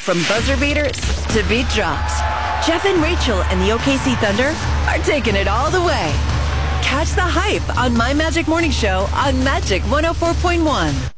From buzzer beaters to beat drops, Jeff and Rachel and the OKC Thunder are taking it all the way. Catch the hype on My Magic Morning Show on Magic 104.1.